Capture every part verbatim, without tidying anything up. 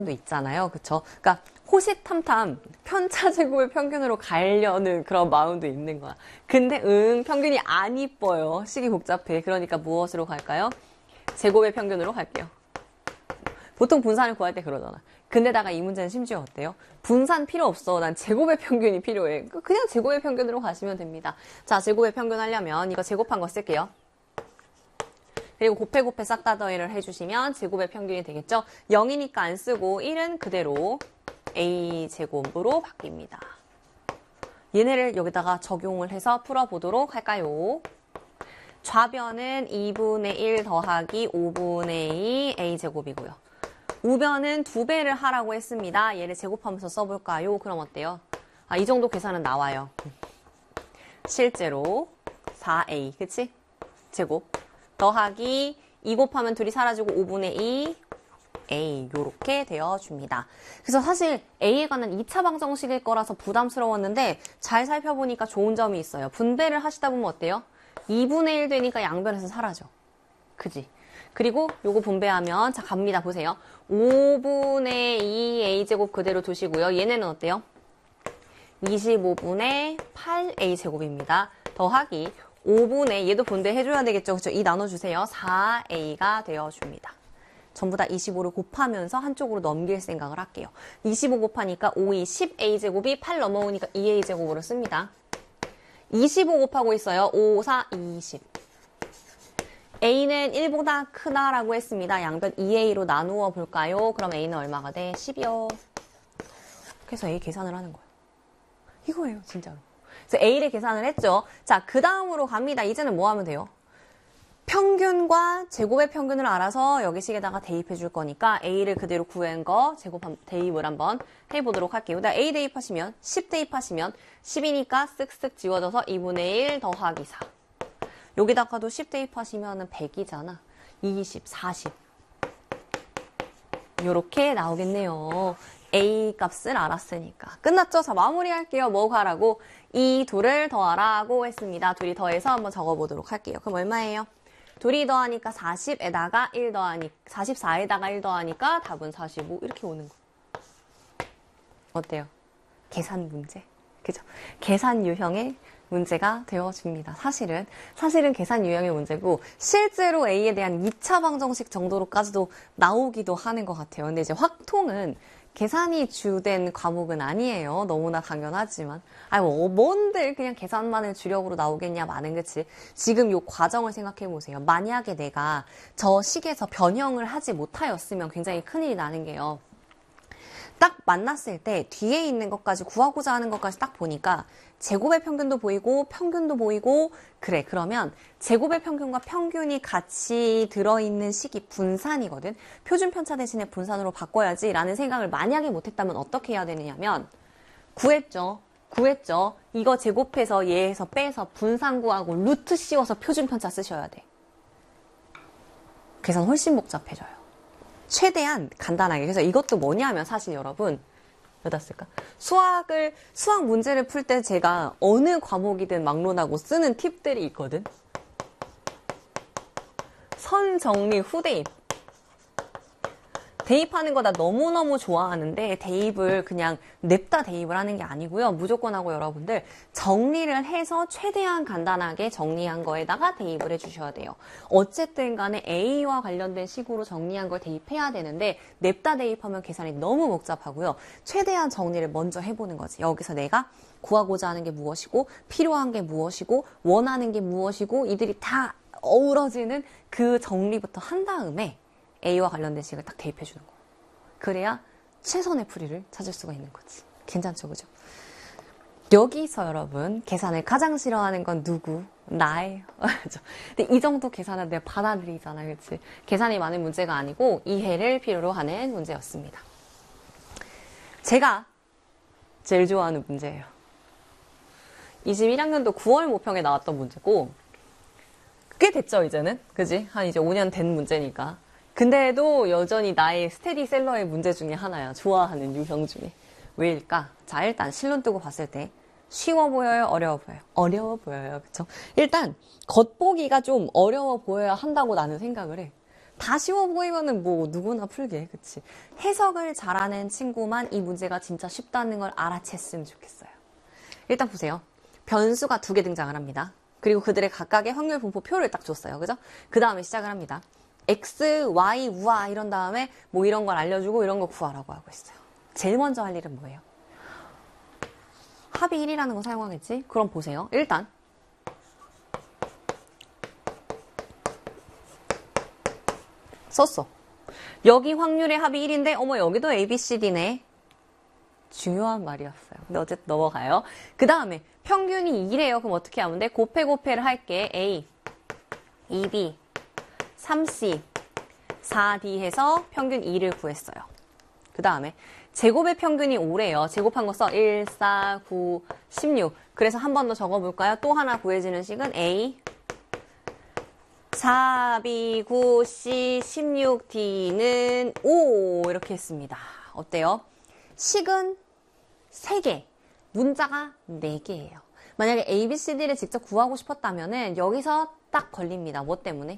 있잖아요. 그쵸? 그러니까 호시탐탐 편차제곱의 평균으로 가려는 그런 마음도 있는 거야. 근데 응, 평균이 안 이뻐요. 식이 복잡해. 그러니까 무엇으로 갈까요? 제곱의 평균으로 갈게요. 보통 분산을 구할 때 그러잖아. 근데다가 이 문제는 심지어 어때요? 분산 필요 없어. 난 제곱의 평균이 필요해. 그냥 제곱의 평균으로 가시면 됩니다. 자, 제곱의 평균 하려면 이거 제곱한 거 쓸게요. 그리고 곱해 곱해 싹 다 더해를 해주시면 제곱의 평균이 되겠죠? 영이니까 안 쓰고 일은 그대로 a제곱으로 바뀝니다. 얘네를 여기다가 적용을 해서 풀어보도록 할까요? 좌변은 이분의 일 더하기 오분의 이 a제곱이고요. 우변은 두 배를 하라고 했습니다. 얘를 제곱하면서 써볼까요? 그럼 어때요? 아, 이 정도 계산은 나와요. 실제로 사 에이, 그치? 제곱. 더하기 이 곱하면 둘이 사라지고 오분의 이 a 요렇게 되어줍니다. 그래서 사실 a에 관한 이 차 방정식일 거라서 부담스러웠는데 잘 살펴보니까 좋은 점이 있어요. 분배를 하시다 보면 어때요? 이분의 일 되니까 양변에서 사라져. 그지? 그리고 요거 분배하면 자 갑니다. 보세요. 오분의 이 a제곱 그대로 두시고요. 얘네는 어때요? 이십오분의 팔 a제곱입니다. 더하기 오분의 얘도 분배해줘야 되겠죠. 그쵸? 이 나눠주세요. 사 에이가 되어줍니다. 전부 다 이십오를 곱하면서 한쪽으로 넘길 생각을 할게요. 이십오 곱하니까 오, 이, 십 에이제곱이 팔 넘어오니까 이 에이제곱으로 씁니다. 이십오 곱하고 있어요. 오, 사, 이십. a는 일보다 크다라고 했습니다. 양변 이 에이로 나누어 볼까요? 그럼 a는 얼마가 돼? 십이요. 그래서 a 계산을 하는 거예요. 이거예요, 진짜로. 그래서 a를 계산을 했죠. 자, 그 다음으로 갑니다. 이제는 뭐 하면 돼요? 평균과 제곱의 평균을 알아서 여기 식에다가 대입해 줄 거니까 a를 그대로 구한 거 제곱 대입을 한번 해보도록 할게요. a 대입하시면 십 대입하시면 십이니까 쓱쓱 지워져서 이분의 일 더하기 사. 여기다가도 십 대입하시면 백이잖아. 이십, 사십. 요렇게 나오겠네요. a 값을 알았으니까. 끝났죠? 자, 마무리할게요. 뭐 가라고? 이 둘을 더하라고 했습니다. 둘이 더해서 한번 적어보도록 할게요. 그럼 얼마예요? 둘이 더하니까 사십에다가 일 더하니까, 사십사에다가 일 더하니까 답은 사십오. 이렇게 오는 거. 어때요? 계산 문제. 그죠? 계산 유형의 문제가 되어줍니다. 사실은, 사실은 계산 유형의 문제고, 실제로 a에 대한 이 차 방정식 정도로까지도 나오기도 하는 것 같아요. 근데 이제 확통은 계산이 주된 과목은 아니에요. 너무나 당연하지만. 아니, 뭐, 뭔들 그냥 계산만을 주력으로 나오겠냐, 많은 그치? 지금 요 과정을 생각해 보세요. 만약에 내가 저 식에서 변형을 하지 못하였으면 굉장히 큰일이 나는 게요. 딱 만났을 때 뒤에 있는 것까지 구하고자 하는 것까지 딱 보니까 제곱의 평균도 보이고 평균도 보이고 그래 그러면 제곱의 평균과 평균이 같이 들어있는 식이 분산이거든. 표준 편차 대신에 분산으로 바꿔야지 라는 생각을 만약에 못했다면 어떻게 해야 되느냐면 구했죠. 구했죠. 이거 제곱해서 얘에서 빼서 분산 구하고 루트 씌워서 표준 편차 쓰셔야 돼. 계산 훨씬 복잡해져요. 최대한 간단하게. 그래서 이것도 뭐냐면 사실 여러분 어디다 쓸까? 수학을 수학 문제를 풀 때 제가 어느 과목이든 막론하고 쓰는 팁들이 있거든. 선 정리 후 대입. 대입하는 거 나 너무너무 좋아하는데 대입을 그냥 냅다 대입을 하는 게 아니고요. 무조건 하고 여러분들 정리를 해서 최대한 간단하게 정리한 거에다가 대입을 해주셔야 돼요. 어쨌든 간에 A와 관련된 식으로 정리한 걸 대입해야 되는데 냅다 대입하면 계산이 너무 복잡하고요. 최대한 정리를 먼저 해보는 거지. 여기서 내가 구하고자 하는 게 무엇이고 필요한 게 무엇이고 원하는 게 무엇이고 이들이 다 어우러지는 그 정리부터 한 다음에 A와 관련된 식을 딱 대입해 주는 거예요. 그래야 최선의 풀이를 찾을 수가 있는 거지. 괜찮죠, 그죠? 여기서 여러분 계산을 가장 싫어하는 건 누구? 나예요. 근데 이 정도 계산은 내가 받아들이잖아, 그치? 계산이 많은 문제가 아니고 이해를 필요로 하는 문제였습니다. 제가 제일 좋아하는 문제예요. 이십일 학년도 구월 모평에 나왔던 문제고 꽤 됐죠, 이제는? 그지? 한 이제 오 년 된 문제니까. 근데도 여전히 나의 스테디셀러의 문제 중에 하나야. 좋아하는 유형 중에. 왜일까? 자, 일단 실론 뜨고 봤을 때 쉬워 보여요? 어려워 보여요? 어려워 보여요. 그쵸? 일단 겉보기가 좀 어려워 보여야 한다고 나는 생각을 해. 다 쉬워 보이면은 뭐 누구나 풀게, 그치? 해석을 잘하는 친구만 이 문제가 진짜 쉽다는 걸 알아챘으면 좋겠어요. 일단 보세요. 변수가 두 개 등장을 합니다. 그리고 그들의 각각의 확률 분포 표를 딱 줬어요. 그죠? 그 다음에 시작을 합니다. X, Y, 우와 이런 다음에 뭐 이런 걸 알려주고 이런 거 구하라고 하고 있어요. 제일 먼저 할 일은 뭐예요? 합이 일이라는 거 사용하겠지? 그럼 보세요. 일단 썼어. 여기 확률의 합이 일인데 어머 여기도 A, B, C, D네. 중요한 말이었어요. 근데 어쨌든 넘어가요. 그 다음에 평균이 이래요. 그럼 어떻게 하면 돼? 곱해 곱해를 할게. A, 이 B, 삼 C, 사 D 해서 평균 이를 구했어요. 그 다음에 제곱의 평균이 오래요. 제곱한 거 써. 일, 사, 구, 십육. 그래서 한 번 더 적어볼까요? 또 하나 구해지는 식은 A, 사, B, 구, C, 십육, D는 오 이렇게 했습니다. 어때요? 식은 세 개, 문자가 네 개예요. 만약에 A, B, C, D를 직접 구하고 싶었다면 여기서 딱 걸립니다. 뭐 때문에?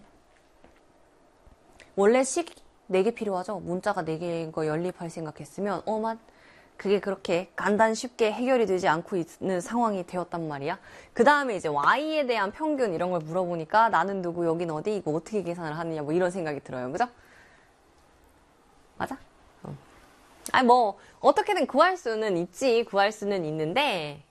원래 식 네 개 필요하죠? 문자가 네 개인 거 연립할 생각했으면 어만 그게 그렇게 간단 쉽게 해결이 되지 않고 있는 상황이 되었단 말이야. 그 다음에 이제 Y에 대한 평균 이런 걸 물어보니까 나는 누구, 여긴 어디, 이거 어떻게 계산을 하느냐 뭐 이런 생각이 들어요. 그죠? 맞아? 어. 아니 뭐 어떻게든 구할 수는 있지. 구할 수는 있는데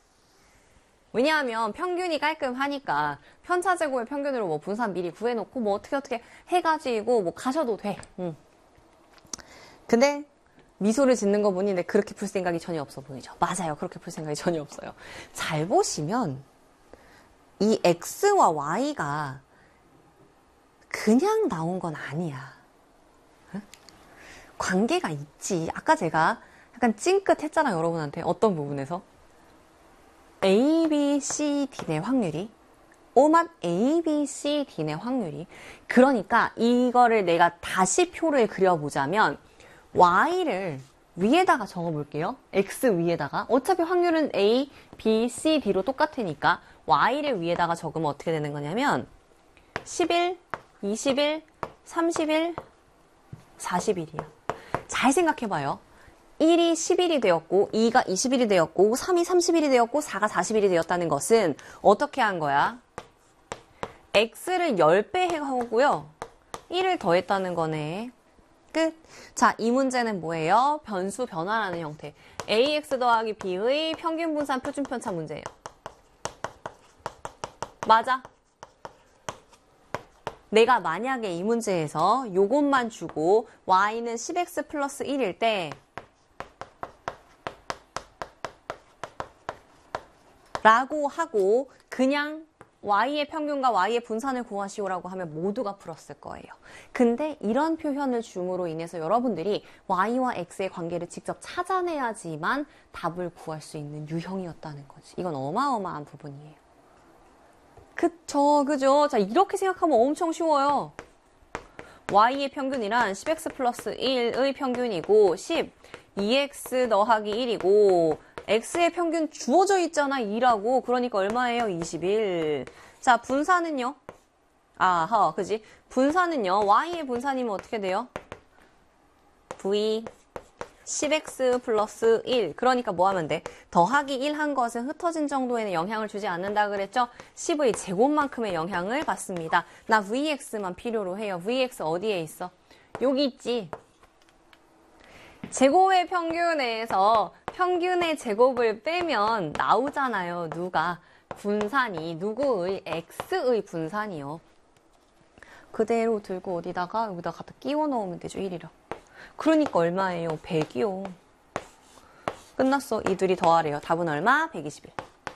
왜냐하면 평균이 깔끔하니까 편차제곱의 평균으로 뭐 분산 미리 구해놓고 뭐 어떻게 어떻게 해가지고 뭐 가셔도 돼. 응. 근데 미소를 짓는 거 보니 내 그렇게 풀 생각이 전혀 없어 보이죠. 맞아요. 그렇게 풀 생각이 전혀 없어요. 잘 보시면 이 X와 Y가 그냥 나온 건 아니야. 응? 관계가 있지. 아까 제가 약간 찡긋했잖아요. 여러분한테. 어떤 부분에서? A, B, C, D의 확률이 오만 A, B, C, D의 확률이 그러니까 이거를 내가 다시 표를 그려보자면 Y를 위에다가 적어볼게요. X 위에다가 어차피 확률은 A, B, C, D로 똑같으니까 Y를 위에다가 적으면 어떻게 되는 거냐면 십일, 이십일, 삼십일, 사십일이에요. 잘 생각해봐요. 일이 십일이 되었고 이가 이십일이 되었고 삼이 삼십일이 되었고 사가 사십일이 되었다는 것은 어떻게 한 거야? X를 십 배 해가고요. 일을 더했다는 거네. 끝. 자, 이 문제는 뭐예요? 변수 변화라는 형태. 에이엑스 더하기 B의 평균 분산 표준 편차 문제예요. 맞아. 내가 만약에 이 문제에서 요것만 주고 Y는 십 엑스 플러스 일일 때 라고 하고 그냥 Y의 평균과 Y의 분산을 구하시오라고 하면 모두가 풀었을 거예요. 근데 이런 표현을 줌으로 인해서 여러분들이 Y와 X의 관계를 직접 찾아내야지만 답을 구할 수 있는 유형이었다는 거지. 이건 어마어마한 부분이에요. 그쵸, 그죠? 자, 이렇게 생각하면 엄청 쉬워요. Y의 평균이란 십 엑스 플러스 일의 평균이고 십, 이 엑스 더하기 일이고 X의 평균 주어져 있잖아, 이라고. 그러니까 얼마예요? 이십일. 자, 분산은요? 아하, 그지? 분산은요? Y의 분산이면 어떻게 돼요? V 십 엑스 플러스 일. 그러니까 뭐 하면 돼? 더하기 일 한 것은 흩어진 정도에는 영향을 주지 않는다 그랬죠? 십의 제곱만큼의 영향을 받습니다. 나 브이엑스만 필요로 해요. 브이엑스 어디에 있어? 여기 있지. 제곱의 평균에서 평균의 제곱을 빼면 나오잖아요. 누가? 분산이. 누구의? X의 분산이요. 그대로 들고 어디다가 여기다 갖다 끼워 넣으면 되죠. 일이라. 그러니까 얼마예요? 백이요. 끝났어. 이 둘이 더하래요. 답은 얼마? 백이십일.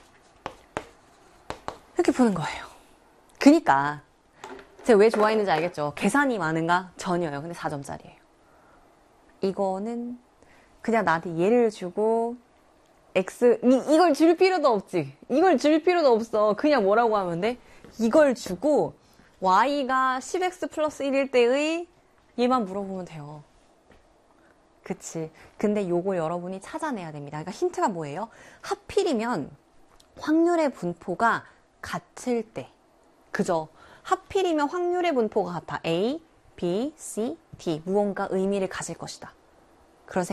이렇게 푸는 거예요. 그니까 제가 왜 좋아했는지 알겠죠? 계산이 많은가? 전혀요. 근데 사 점짜리예요. 이거는 그냥 나한테 예를 주고 X 이, 이걸 줄 필요도 없지. 이걸 줄 필요도 없어. 그냥 뭐라고 하면 돼? 이걸 주고 Y가 십 엑스 플러스 일일 때의 얘만 물어보면 돼요. 그치. 근데 요거 여러분이 찾아내야 됩니다. 그러니까 힌트가 뭐예요? 하필이면 확률의 분포가 같을 때. 그죠? 하필이면 확률의 분포가 같아. A, B, C, D. 무언가 의미를 가질 것이다.